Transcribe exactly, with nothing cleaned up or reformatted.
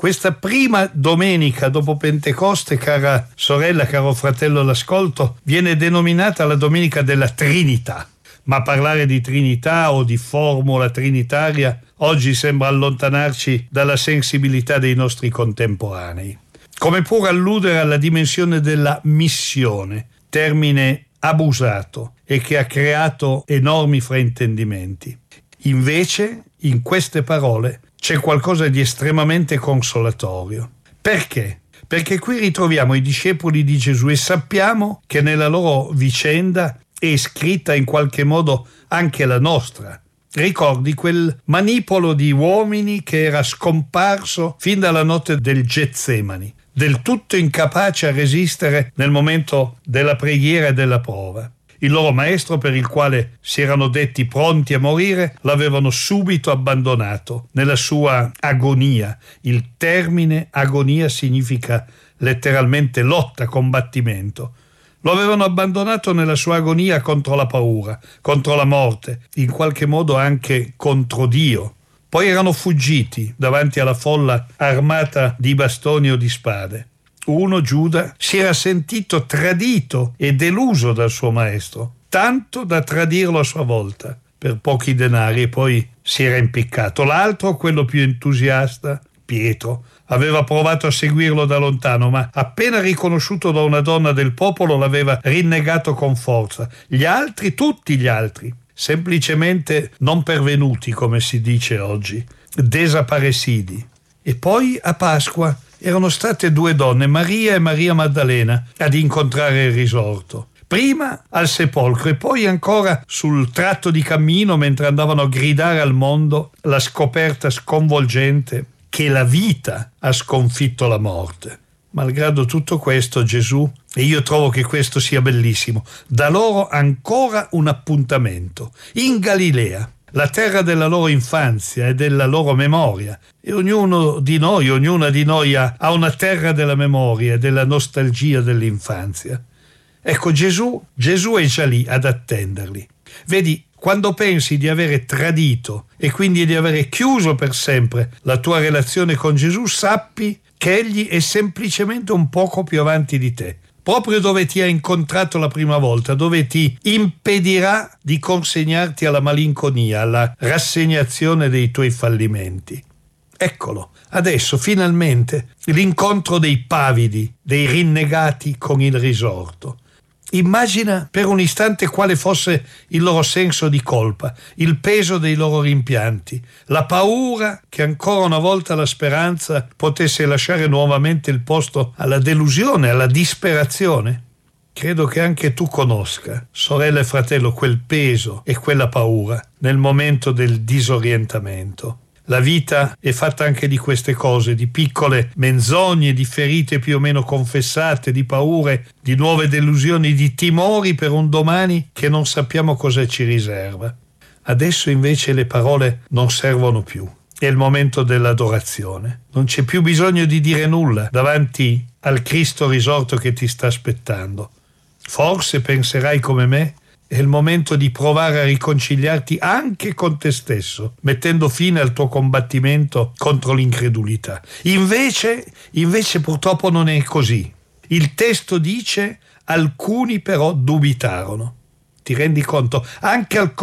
Questa prima domenica dopo Pentecoste, cara sorella, caro fratello all'ascolto, viene denominata la Domenica della Trinità. Ma parlare di Trinità o di formula trinitaria oggi sembra allontanarci dalla sensibilità dei nostri contemporanei. Come pure alludere alla dimensione della missione, termine abusato e che ha creato enormi fraintendimenti. Invece, in queste parole c'è qualcosa di estremamente consolatorio. Perché? Perché qui ritroviamo i discepoli di Gesù e sappiamo che nella loro vicenda è scritta in qualche modo anche la nostra. Ricordi quel manipolo di uomini che era scomparso fin dalla notte del Getsemani, del tutto incapace a resistere nel momento della preghiera e della prova. Il loro maestro, per il quale si erano detti pronti a morire, l'avevano subito abbandonato nella sua agonia. Il termine agonia significa letteralmente lotta, combattimento. Lo avevano abbandonato nella sua agonia contro la paura, contro la morte, in qualche modo anche contro Dio. Poi erano fuggiti davanti alla folla armata di bastoni o di spade. Uno, Giuda, si era sentito tradito e deluso dal suo maestro, tanto da tradirlo a sua volta per pochi denari, e poi si era impiccato. L'altro, quello più entusiasta, Pietro, aveva provato a seguirlo da lontano, ma appena riconosciuto da una donna del popolo l'aveva rinnegato con forza. Gli altri, tutti gli altri, semplicemente non pervenuti, come si dice oggi, desaparecidi. E poi a Pasqua erano state due donne, Maria e Maria Maddalena, ad incontrare il risorto. Prima al sepolcro e poi ancora sul tratto di cammino mentre andavano a gridare al mondo la scoperta sconvolgente che la vita ha sconfitto la morte. Malgrado tutto questo, Gesù, e io trovo che questo sia bellissimo, dà loro ancora un appuntamento in Galilea, la terra della loro infanzia e della loro memoria. E ognuno di noi, ognuna di noi ha, ha una terra della memoria e della nostalgia dell'infanzia. Ecco, Gesù, Gesù è già lì ad attenderli. Vedi, quando pensi di avere tradito e quindi di avere chiuso per sempre la tua relazione con Gesù, sappi che Egli è semplicemente un poco più avanti di te, proprio dove ti ha incontrato la prima volta, dove ti impedirà di consegnarti alla malinconia, alla rassegnazione dei tuoi fallimenti. Eccolo, adesso finalmente l'incontro dei pavidi, dei rinnegati con il risorto. Immagina per un istante quale fosse il loro senso di colpa, il peso dei loro rimpianti, la paura che ancora una volta la speranza potesse lasciare nuovamente il posto alla delusione, alla disperazione. Credo che anche tu conosca, sorella e fratello, quel peso e quella paura nel momento del disorientamento. La vita è fatta anche di queste cose, di piccole menzogne, di ferite più o meno confessate, di paure, di nuove delusioni, di timori per un domani che non sappiamo cosa ci riserva. Adesso invece le parole non servono più. È il momento dell'adorazione. Non c'è più bisogno di dire nulla davanti al Cristo risorto che ti sta aspettando. Forse penserai come me, è il momento di provare a riconciliarti anche con te stesso, mettendo fine al tuo combattimento contro l'incredulità. Invece, invece purtroppo non è così. Il testo dice: alcuni però dubitarono. Ti rendi conto? Anche al